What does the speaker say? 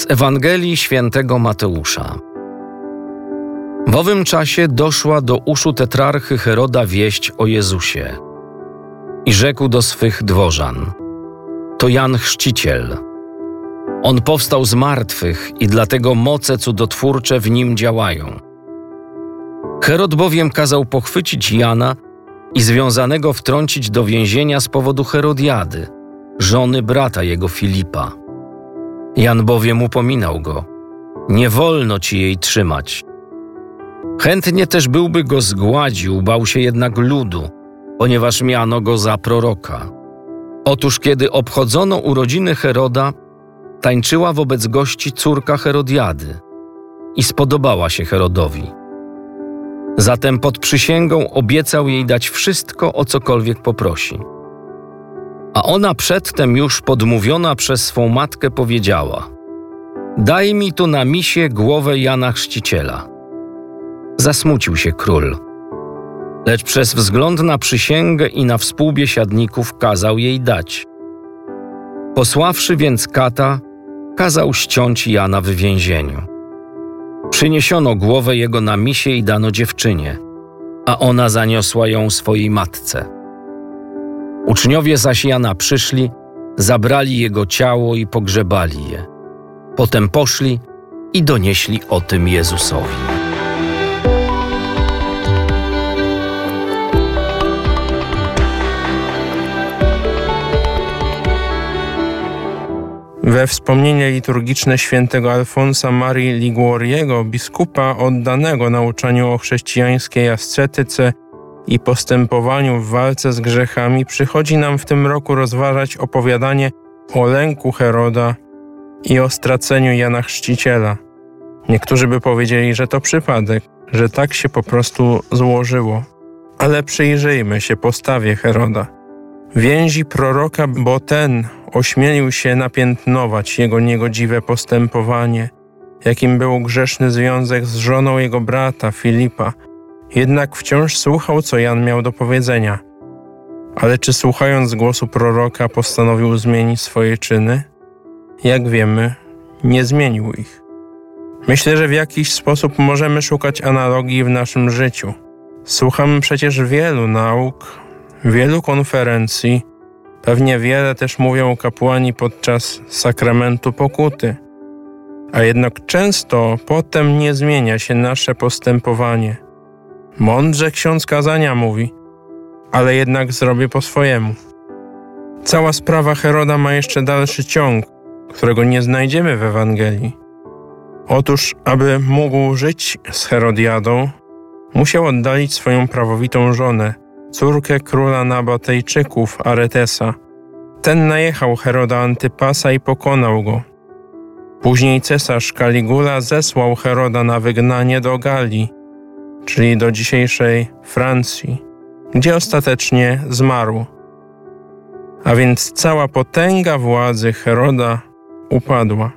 Z Ewangelii Świętego Mateusza. W owym czasie doszła do uszu tetrarchy Heroda wieść o Jezusie i rzekł do swych dworzan: to Jan Chrzciciel. On powstał z martwych i dlatego moce cudotwórcze w nim działają. Herod bowiem kazał pochwycić Jana i związanego wtrącić do więzienia z powodu Herodiady, żony brata jego Filipa. Jan bowiem upominał go: nie wolno ci jej trzymać. Chętnie też byłby go zgładził, bał się jednak ludu, ponieważ miano go za proroka. Otóż kiedy obchodzono urodziny Heroda, tańczyła wobec gości córka Herodiady i spodobała się Herodowi. Zatem pod przysięgą obiecał jej dać wszystko, o cokolwiek poprosi. A ona przedtem już podmówiona przez swą matkę powiedziała: daj mi tu na misie głowę Jana Chrzciciela. Zasmucił się król, lecz przez wzgląd na przysięgę i na współbiesiadników kazał jej dać. Posławszy więc kata, kazał ściąć Jana w więzieniu. Przyniesiono głowę jego na misie i dano dziewczynie, a ona zaniosła ją swojej matce. Uczniowie zaś Jana przyszli, zabrali jego ciało i pogrzebali je. Potem poszli i donieśli o tym Jezusowi. We wspomnienie liturgiczne świętego Alfonsa Marii Liguoriego, biskupa oddanego nauczaniu o chrześcijańskiej ascetyce i postępowaniu w walce z grzechami, przychodzi nam w tym roku rozważać opowiadanie o lęku Heroda i o straceniu Jana Chrzciciela. Niektórzy by powiedzieli, że to przypadek, że tak się po prostu złożyło. Ale przyjrzyjmy się postawie Heroda. Więzi proroka, bo ten ośmielił się napiętnować jego niegodziwe postępowanie, jakim był grzeszny związek z żoną jego brata Filipa. Jednak wciąż słuchał, co Jan miał do powiedzenia. Ale czy słuchając głosu proroka postanowił zmienić swoje czyny? Jak wiemy, nie zmienił ich. Myślę, że w jakiś sposób możemy szukać analogii w naszym życiu. Słuchamy przecież wielu nauk, wielu konferencji, pewnie wiele też mówią kapłani podczas sakramentu pokuty. A jednak często potem nie zmienia się nasze postępowanie. Mądrze ksiądz kazania mówi, ale jednak zrobię po swojemu. Cała sprawa Heroda ma jeszcze dalszy ciąg, którego nie znajdziemy w Ewangelii. Otóż, aby mógł żyć z Herodiadą, musiał oddalić swoją prawowitą żonę, córkę króla Nabatejczyków Aretesa. Ten najechał Heroda Antypasa i pokonał go. Później cesarz Kaligula zesłał Heroda na wygnanie do Galii, czyli do dzisiejszej Francji, gdzie ostatecznie zmarł. A więc cała potęga władzy Heroda upadła.